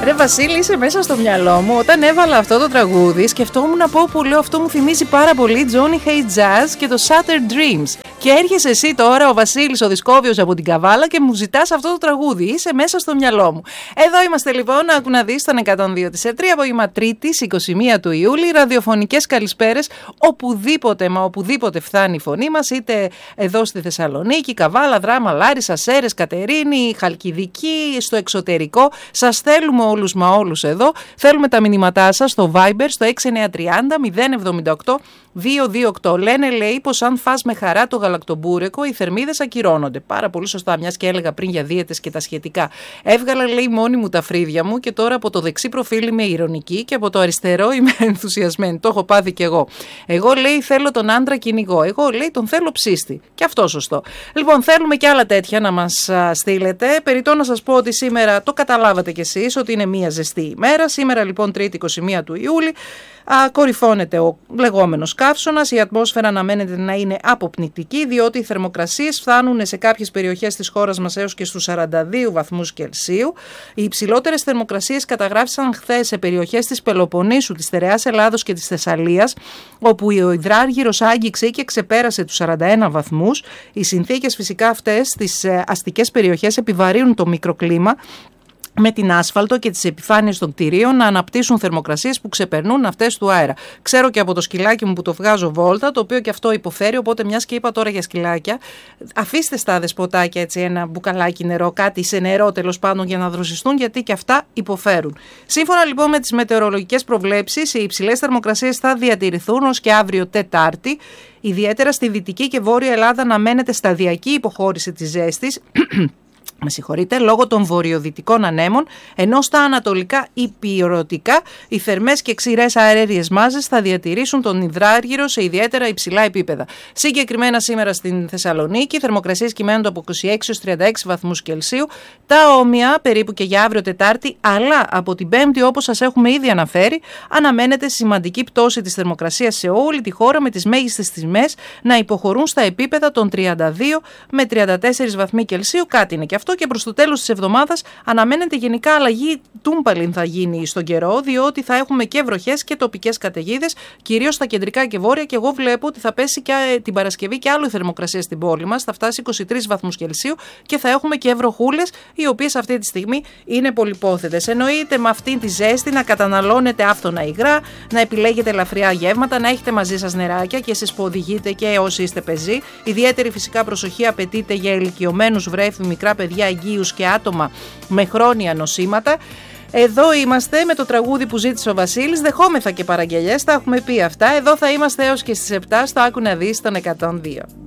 Ρε Βασίλη, είσαι μέσα στο μυαλό μου. Όταν έβαλα αυτό το τραγούδι, σκεφτόμουν να πω που λέω αυτό μου θυμίζει πάρα πολύ Johnny Hates Jazz και το Shattered Dreams. Και έρχεσαι εσύ τώρα, ο Βασίλης ο Δισκόβιος από την Καβάλα και μου ζητάς αυτό το τραγούδι. Είσαι μέσα στο μυαλό μου. Εδώ είμαστε λοιπόν, άκου να δεις τον 102 της ΕΤΡΙ, απόγευμα Τρίτης, 21 του Ιούλη. Ραδιοφωνικές καλησπέρες, οπουδήποτε, μα οπουδήποτε φτάνει η φωνή μας, είτε εδώ στη Θεσσαλονίκη, Καβάλα, Δράμα, Λάρισα, Σέρρες, Κατερίνη, Χαλκιδική, στο εξωτερικό. Σας θέλουμε όλους μα όλους εδώ. Θέλουμε τα μηνύματά σας στο Viber, στο 6930 078 228. Λένε, λέει, πως αν φας με χαρά το γαλακτομπούρεκο, οι θερμίδες ακυρώνονται. Πάρα πολύ σωστά, μιας και έλεγα πριν για δίαιτες και τα σχετικά. Έβγαλα, λέει, μόνη μου τα φρύδια μου και τώρα από το δεξί προφίλ είμαι ειρωνική και από το αριστερό είμαι ενθουσιασμένη. Το έχω πάθει κι εγώ. Εγώ, λέει, θέλω τον άντρα κυνηγό. Εγώ, λέει, τον θέλω ψήστη. Και αυτό σωστό. Λοιπόν, θέλουμε και άλλα τέτοια να μας στείλετε. Περιττώ να σας πω ότι σήμερα το καταλάβατε κι εσείς ότι είναι μια ζεστή ημέρα. Σήμερα, λοιπόν, Τρίτη 21 του Ιούλη. Κορυφώνεται ο λεγόμενος καύσωνας, η ατμόσφαιρα αναμένεται να είναι αποπνικτική, διότι οι θερμοκρασίες φτάνουν σε κάποιες περιοχές της χώρας μας έως και στους 42 βαθμούς Κελσίου. Οι υψηλότερες θερμοκρασίες καταγράφησαν χθες σε περιοχές της Πελοποννήσου, της Στερεάς Ελλάδος και της Θεσσαλίας, όπου ο υδράργυρος άγγιξε και ξεπέρασε τους 41 βαθμούς. Οι συνθήκες φυσικά αυτές στις αστικές περιοχές επιβαρύνουν το μικροκλίμα, με την άσφαλτο και τις επιφάνειες των κτηρίων να αναπτύσσουν θερμοκρασίες που ξεπερνούν αυτές του αέρα. Ξέρω και από το σκυλάκι μου που το βγάζω βόλτα, το οποίο και αυτό υποφέρει, οπότε μιας και είπα τώρα για σκυλάκια, αφήστε στα δεσποτάκια έτσι ένα μπουκαλάκι νερό, κάτι σε νερό τέλος πάντων για να δροσιστούν, γιατί και αυτά υποφέρουν. Σύμφωνα λοιπόν με τις μετεωρολογικές προβλέψεις, οι υψηλές θερμοκρασίες θα διατηρηθούν ως και αύριο Τετάρτη. Ιδιαίτερα στη Δυτική και Βόρεια Ελλάδα αναμένεται σταδιακή υποχώρηση της ζέστης. Με συγχωρείτε, λόγω των βορειοδυτικών ανέμων, ενώ στα ανατολικά υπηρετικά οι θερμές και ξηρές αέριες μάζες θα διατηρήσουν τον υδράργυρο σε ιδιαίτερα υψηλά επίπεδα. Συγκεκριμένα σήμερα στην Θεσσαλονίκη, οι θερμοκρασίες κυμαίνονται από 26 έως 36 βαθμούς Κελσίου, τα όμοια περίπου και για αύριο Τετάρτη, αλλά από την Πέμπτη, όπως σας έχουμε ήδη αναφέρει, αναμένεται σημαντική πτώση της θερμοκρασίας σε όλη τη χώρα, με τις μέγιστες τιμές να υποχωρούν στα επίπεδα των 32 με 34 βαθμοί Κελσίου. Κάτι είναι και αυτό. Και προς το τέλος της εβδομάδας αναμένεται γενικά αλλαγή τούμπαλιν θα γίνει στον καιρό, διότι θα έχουμε και βροχές και τοπικές καταιγίδες, κυρίως στα κεντρικά και βόρεια. Και εγώ βλέπω ότι θα πέσει και την Παρασκευή και άλλο η θερμοκρασία στην πόλη μας, θα φτάσει 23 βαθμούς Κελσίου και θα έχουμε και βροχούλες, οι οποίες αυτή τη στιγμή είναι πολυπόθετες. Εννοείται με αυτή τη ζέστη να καταναλώνετε άφθονα υγρά, να επιλέγετε ελαφριά γεύματα, να έχετε μαζί σας νεράκια και εσείς που οδηγείτε και όσοι είστε πεζοί. Ιδιαίτερη φυσικά προσοχή απαιτείται για ηλικιωμένους, βρέφη, μικρά παιδιά, εγγύους και άτομα με χρόνια νοσήματα. Εδώ είμαστε με το τραγούδι που ζήτησε ο Βασίλης. Δεχόμεθα και παραγγελιές, τα έχουμε πει αυτά. Εδώ θα είμαστε έως και στις 7 στο Άκου να δεις τον 102.